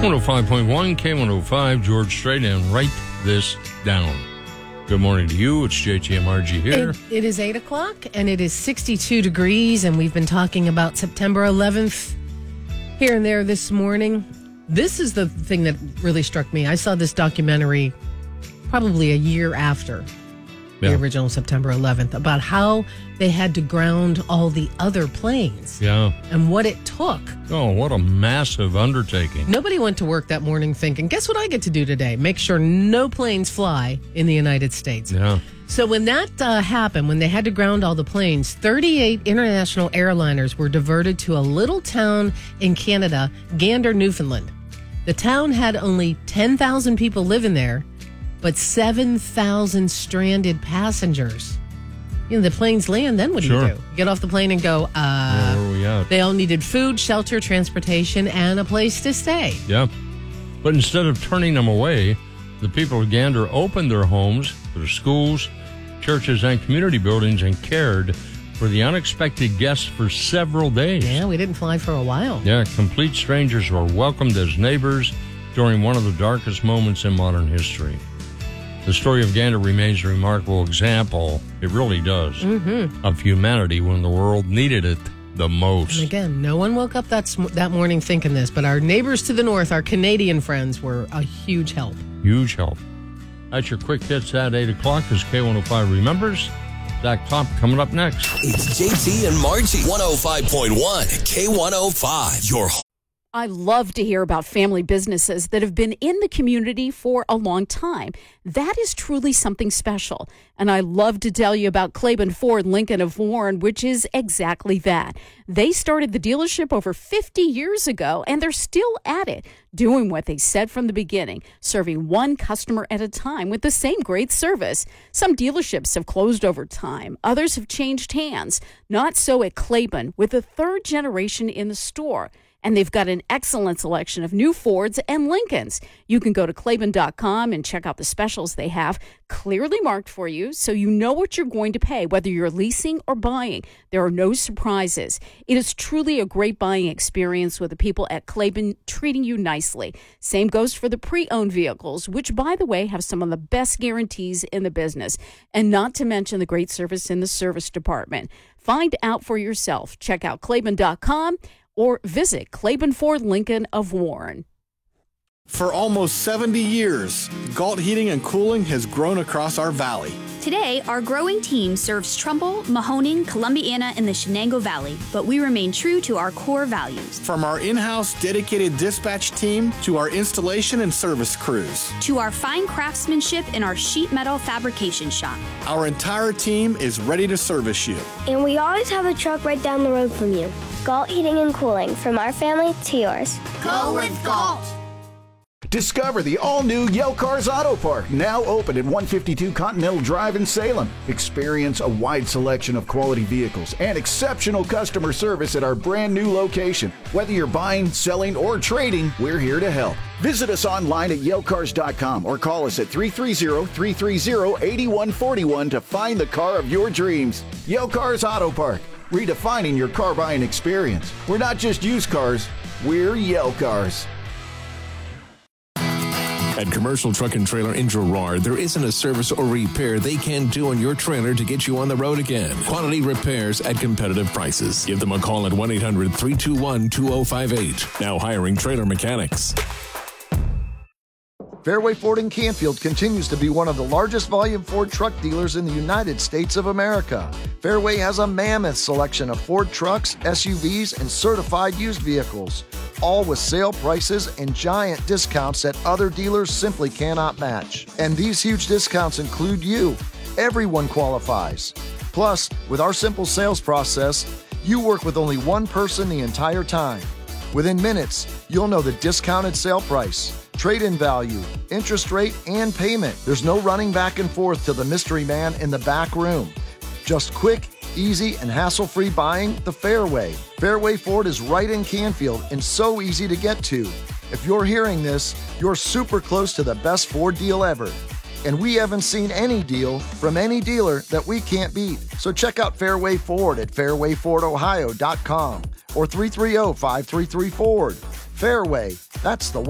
105.1 K105, George Strait, and write this down. Good morning to you. It's JTMRG here. It is 8 o'clock, and it is 62 degrees, and we've been talking about September 11th here and there this morning. This is the thing that really struck me. I saw this documentary probably a year after the original September 11th about how they had to ground all the other planes. Yeah. And what it took. Oh, what a massive undertaking. Nobody went to work that morning thinking, guess what I get to do today? Make sure no planes fly in the United States. Yeah. So when that happened, when they had to ground all the planes, 38 international airliners were diverted to a little town in Canada, Gander, Newfoundland. The town had only 10,000 people living there, but 7,000 stranded passengers. You know, the planes land, then what do you do? Get off the plane and go, where are we at? They all needed food, shelter, transportation, and a place to stay. Yeah. But instead of turning them away, the people of Gander opened their homes, their schools, churches, and community buildings and cared for the unexpected guests for several days. Yeah, we didn't fly for a while. Yeah, complete strangers were welcomed as neighbors during one of the darkest moments in modern history. The story of Gander remains a remarkable example, it really does, of humanity when the world needed it the most. And again, no one woke up that morning thinking this, but our neighbors to the north, our Canadian friends, were a huge help. Huge help. That's your quick hits at 8 o'clock as K105 remembers. Zach Top coming up next. It's JT and Margie, 105.1 K105, your I love to hear about family businesses that have been in the community for a long time. That is truly something special. And I love to tell you about Claiborne Ford Lincoln of Warren, which is exactly that. They started the dealership over 50 years ago, and they're still at it, doing what they said from the beginning, serving one customer at a time with the same great service. Some dealerships have closed over time. Others have changed hands. Not so at Claiborne, with the third generation in the store. And they've got an excellent selection of new Fords and Lincolns. You can go to Claiborne.com and check out the specials they have, clearly marked for you, so you know what you're going to pay, whether you're leasing or buying. There are no surprises. It is truly a great buying experience with the people at Claiborne treating you nicely. Same goes for the pre-owned vehicles, which, by the way, have some of the best guarantees in the business. And not to mention the great service in the service department. Find out for yourself. Check out Claiborne.com. or visit Claiborne Ford Lincoln of Warren. For almost 70 years, Galt Heating and Cooling has grown across our valley. Today, our growing team serves Trumbull, Mahoning, Columbiana, and the Shenango Valley, but we remain true to our core values. From our in-house dedicated dispatch team to our installation and service crews. To our fine craftsmanship in our sheet metal fabrication shop. Our entire team is ready to service you. And we always have a truck right down the road from you. Galt Heating and Cooling, from our family to yours. Go with Galt! Discover the all-new Yale Cars Auto Park, now open at 152 Continental Drive in Salem. Experience a wide selection of quality vehicles and exceptional customer service at our brand new location. Whether you're buying, selling, or trading, we're here to help. Visit us online at YaleCars.com or call us at 330-330-8141 to find the car of your dreams. Yale Cars Auto Park, redefining your car buying experience. We're not just used cars, we're Yale Cars. At Commercial Truck and Trailer in Girard, there isn't a service or repair they can't do on your trailer to get you on the road again. Quality repairs at competitive prices. Give them a call at 1-800-321-2058. Now hiring trailer mechanics. Fairway Ford in Canfield continues to be one of the largest volume Ford truck dealers in the United States of America. Fairway has a mammoth selection of Ford trucks, SUVs, and certified used vehicles, all with sale prices and giant discounts that other dealers simply cannot match. And these huge discounts include you. Everyone qualifies. Plus, with our simple sales process, you work with only one person the entire time. Within minutes, you'll know the discounted sale price, trade-in value, interest rate, and payment. There's no running back and forth to the mystery man in the back room. Just quick, easy, and hassle-free buying the Fairway. Fairway Ford is right in Canfield and so easy to get to. If you're hearing this, you're super close to the best Ford deal ever. And we haven't seen any deal from any dealer that we can't beat. So check out Fairway Ford at fairwayfordohio.com or 330-533-FORD. Fairway, that's the way.